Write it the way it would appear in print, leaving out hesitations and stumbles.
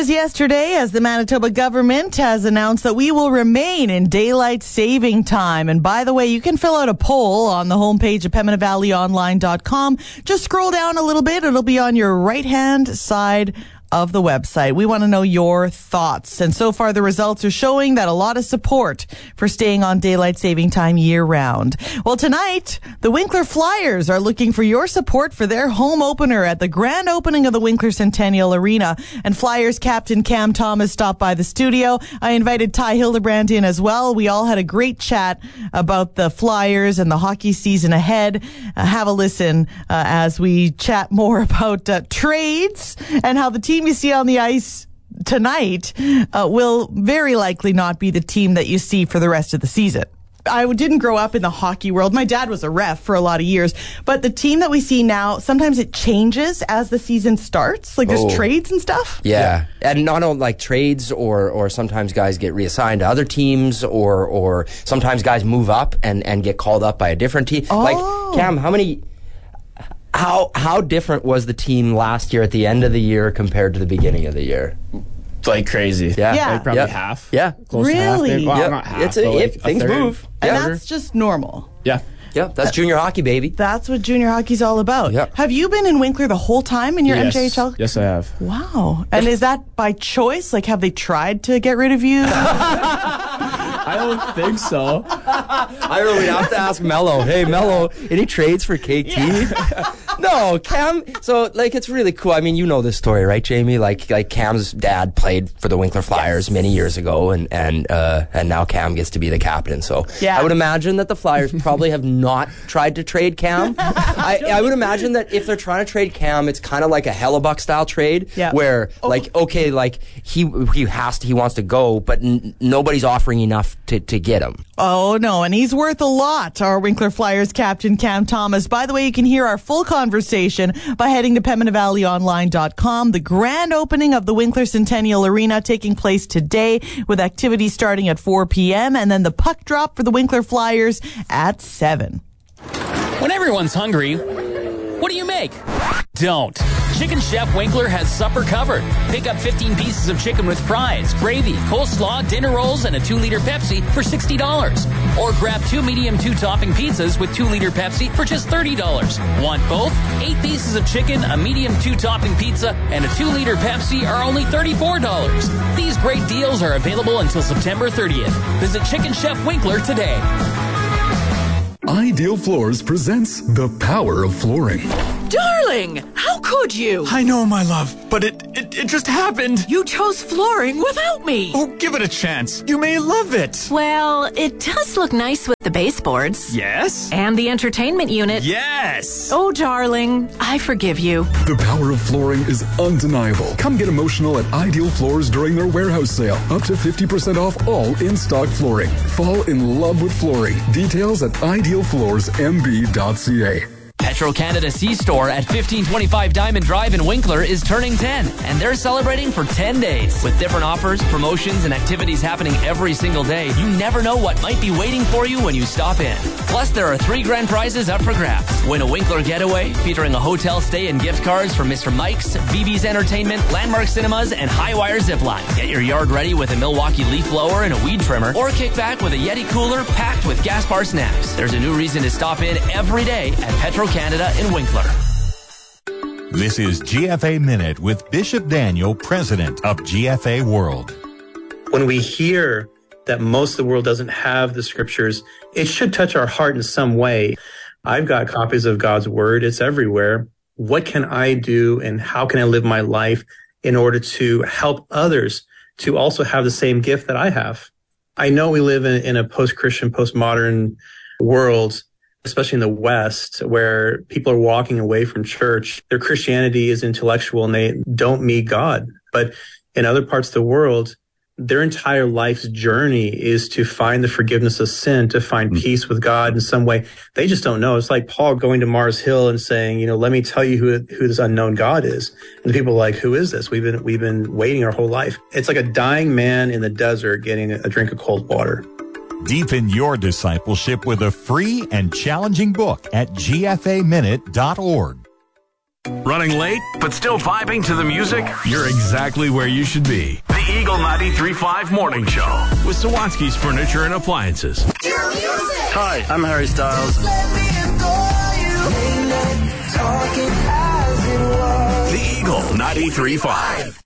yesterday as the Manitoba government has announced that we will remain in daylight saving time. And by the way, you can fill out a poll on the homepage of PembinaValleyOnline.com. Just scroll down a little bit. It'll be on your right-hand side of the website. We want to know your thoughts. And so far, the results are showing that a lot of support for staying on daylight saving time year round. Well, tonight, the Winkler Flyers are looking for your support for their home opener at the grand opening of the Winkler Centennial Arena. And Flyers captain Cam Thomas stopped by the studio. I invited Ty Hildebrand in as well. We all had a great chat about the Flyers and the hockey season ahead. Have a listen as we chat more about trades and how the team you see on the ice tonight will very likely not be the team that you see for the rest of the season. I didn't grow up in the hockey world. My dad was a ref for a lot of years. But the team that we see now, sometimes it changes as the season starts. Like there's trades and stuff. Yeah. And not only like trades or sometimes guys get reassigned to other teams or sometimes guys move up and get called up by a different team. Like, Cam, How different was the team last year at the end of the year compared to the beginning of the year? Like crazy. Yeah. Like probably half. Yeah. Close to half. Really? Well, not half, Things third. move. And that's just normal. Yeah. Yeah, that's junior hockey, baby. That's what junior hockey's all about. Yep. Have you been in Winkler the whole time in your MJHL? Yes, I have. Wow. And is that by choice? Like, have they tried to get rid of you? I don't think so. I really have to ask Mello. Hey, Mello, any trades for KT? Yeah. No, Cam. So, like, it's really cool. I mean, you know this story, right, Jamie? Like Cam's dad played for the Winkler Flyers many years ago, and now Cam gets to be the captain. So, I would imagine that the Flyers probably have not tried to trade Cam. I would imagine that if they're trying to trade Cam, it's kind of like a Hellebuck style trade, where he wants to go, but nobody's offering enough to get him. Oh, no, and he's worth a lot, our Winkler Flyers captain, Cam Thomas. By the way, you can hear our full conversation by heading to PembinaValleyOnline.com. The grand opening of the Winkler Centennial Arena taking place today with activities starting at 4 p.m. and then the puck drop for the Winkler Flyers at 7. When everyone's hungry, what do you make? Don't. Chicken Chef Winkler has supper covered. Pick up 15 pieces of chicken with fries, gravy, coleslaw, dinner rolls, and a 2-liter Pepsi for $60. Or grab 2 medium 2-topping pizzas with 2-liter Pepsi for just $30. Want both? 8 pieces of chicken, a medium 2-topping pizza, and a 2-liter Pepsi are only $34. These great deals are available until September 30th. Visit Chicken Chef Winkler today. Ideal Floors presents The Power of Flooring. Darling, how could you? I know, my love, but it just happened. You chose flooring without me. Oh, give it a chance. You may love it. Well, it does look nice with the baseboards. Yes. And the entertainment unit. Yes. Oh, darling, I forgive you. The power of flooring is undeniable. Come get emotional at Ideal Floors during their warehouse sale. Up to 50% off all in-stock flooring. Fall in love with flooring. Details at idealfloorsmb.ca. Petro-Canada C-Store at 1525 Diamond Drive in Winkler is turning 10, and they're celebrating for 10 days. With different offers, promotions, and activities happening every single day, you never know what might be waiting for you when you stop in. Plus, there are 3 grand prizes up for grabs. Win a Winkler getaway featuring a hotel stay and gift cards from Mr. Mike's, BB's Entertainment, Landmark Cinemas, and Highwire Zipline. Get your yard ready with a Milwaukee leaf blower and a weed trimmer, or kick back with a Yeti cooler packed with Gaspar snacks. There's a new reason to stop in every day at Petro-Canada in Winkler. This is GFA Minute with Bishop Daniel, president of GFA World. When we hear that most of the world doesn't have the scriptures, it should touch our heart in some way. I've got copies of God's word. It's everywhere. What can I do and how can I live my life in order to help others to also have the same gift that I have? I know we live in a post-Christian, postmodern world, especially in the West, where people are walking away from church. Their Christianity is intellectual and they don't meet God. But in other parts of the world, their entire life's journey is to find the forgiveness of sin, to find peace with God in some way. They just don't know. It's like Paul going to Mars Hill and saying, let me tell you who this unknown God is. And the people are like, who is this? We've been waiting our whole life. It's like a dying man in the desert getting a drink of cold water. Deepen your discipleship with a free and challenging book at gfaminute.org. Running late, but still vibing to the music? You're exactly where you should be. The Eagle 93.5 Morning Show with Sawatsky's Furniture and Appliances. Hi, I'm Harry Styles. The Eagle 93.5.